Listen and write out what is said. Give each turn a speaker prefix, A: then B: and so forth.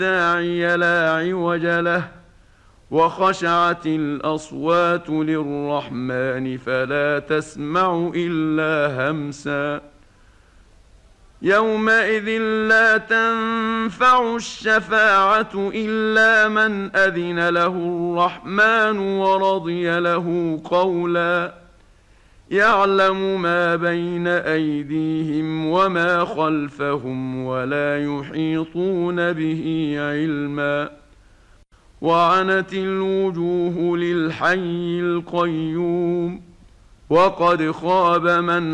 A: الداعي لا عوج له وخشعت الأصوات للرحمن فلا تسمع إلا همسا يومئذ لا تنفع الشفاعة إلا من أذن له الرحمن ورضي له قولا يعلم ما بين أيديهم وما خلفهم ولا يحيطون به علما وعنت الوجوه للحي القيوم وقد خاب من